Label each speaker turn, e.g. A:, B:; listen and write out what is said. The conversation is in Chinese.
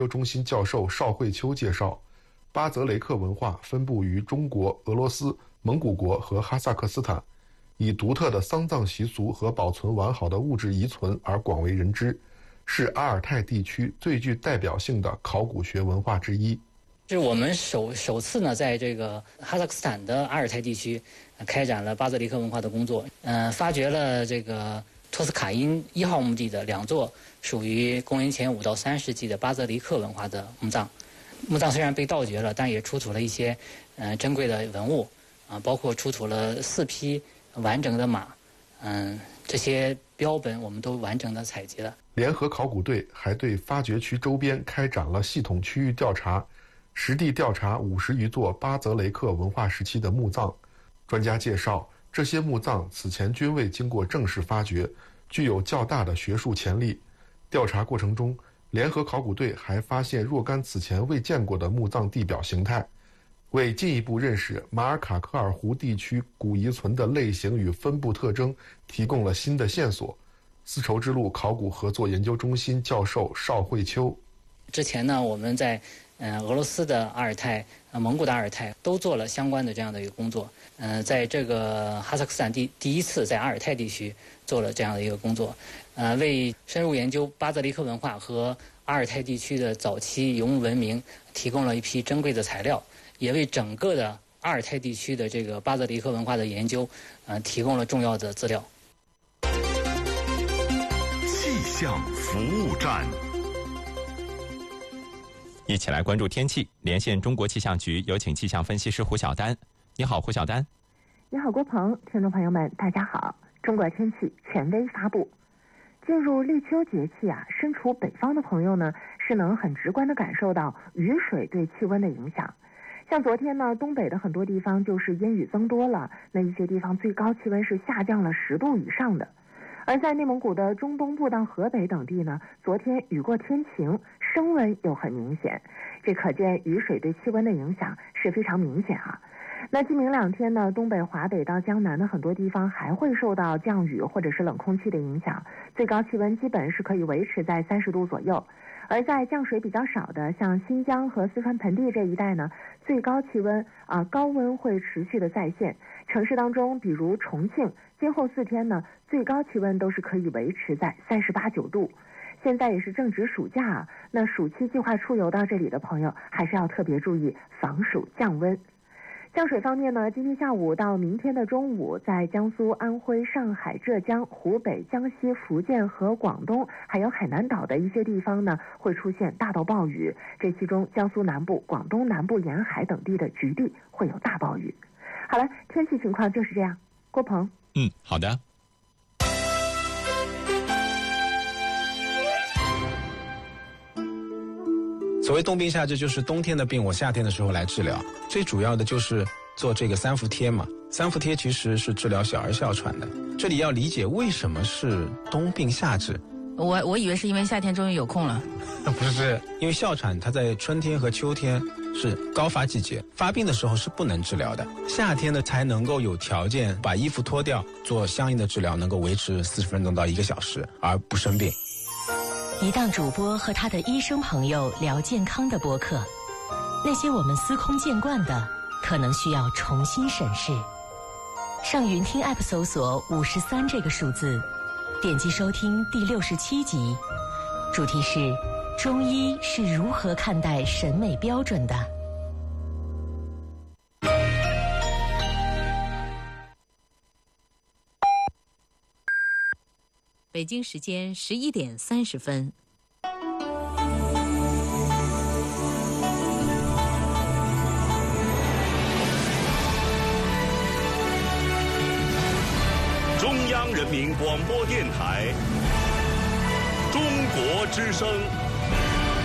A: 究中心教授邵慧秋介绍，巴泽雷克文化分布于中国、俄罗斯、蒙古国和哈萨克斯坦，以独特的丧葬习俗和保存完好的物质遗存而广为人知，是阿尔泰地区最具代表性的考古学文化之一。
B: 是我们首次呢，在这个哈萨克斯坦的阿尔泰地区开展了巴泽里克文化的工作，发掘了这个托斯卡因1号墓地的2座属于公元前5到3世纪的巴泽里克文化的墓葬。墓葬虽然被盗掘了，但也出土了一些珍贵的文物包括出土了4匹完整的马，这些标本我们都完整的采集了。
A: 联合考古队还对发掘区周边开展了系统区域调查，实地调查50余座巴泽雷克文化时期的墓葬。专家介绍，这些墓葬此前均未经过正式发掘，具有较大的学术潜力。调查过程中，联合考古队还发现若干此前未见过的墓葬地表形态，为进一步认识马尔卡科尔湖地区古遗存的类型与分布特征提供了新的线索。丝绸之路考古合作研究中心教授邵慧秋，
B: 之前呢，我们在俄罗斯的阿尔泰、蒙古的阿尔泰都做了相关的这样的一个工作。在这个哈萨克斯坦第一次在阿尔泰地区做了这样的一个工作，为深入研究巴泽里克文化和阿尔泰地区的早期游牧文明提供了一批珍贵的材料，也为整个的阿尔泰地区的这个巴泽里克文化的研究提供了重要的资料。
C: 气象服务站，
D: 一起来关注天气。连线中国气象局，有请气象分析师胡晓丹。你好，胡晓丹。
E: 你好，郭鹏。听众朋友们，大家好。中国天气权威发布。进入立秋节气身处北方的朋友呢，是能很直观地感受到雨水对气温的影响。像昨天呢，东北的很多地方就是阴雨增多了，那一些地方最高气温是下降了10度以上的。而在内蒙古的中东部到河北等地呢，昨天雨过天晴，升温又很明显，这可见雨水对气温的影响是非常明显那今明2天呢，东北、华北到江南的很多地方还会受到降雨或者是冷空气的影响，最高气温基本是可以维持在30度左右。而在降水比较少的像新疆和四川盆地这一带呢，最高气温高温会持续的再现。城市当中，比如重庆，今后4天呢，最高气温都是可以维持在38、9度。现在也是正值暑假那暑期计划出游到这里的朋友，还是要特别注意防暑降温。降水方面呢，今天下午到明天的中午，在江苏、安徽、上海、浙江、湖北、江西、福建和广东，还有海南岛的一些地方呢，会出现大到暴雨。这其中，江苏南部、广东南部沿海等地的局地会有大暴雨。好了，天气情况就是这样。郭鹏。
D: 好的。
F: 所谓冬病夏治，就是冬天的病我夏天的时候来治疗。最主要的就是做这个3伏贴嘛。3伏贴其实是治疗小儿哮喘的。这里要理解为什么是冬病夏治。
G: 我以为是因为夏天终于有空了。
F: 不是，因为哮喘它在春天和秋天是高发季节，发病的时候是不能治疗的。夏天呢才能够有条件把衣服脱掉，做相应的治疗，能够维持40分钟到1个小时，而不生病。
H: 一档主播和他的医生朋友聊健康的播客，那些我们司空见惯的，可能需要重新审视。上云听 App 搜索53这个数字，点击收听第67集，主题是中医是如何看待审美标准的。
I: 北京时间11点30分。
C: 中央人民广播电台，中国之声。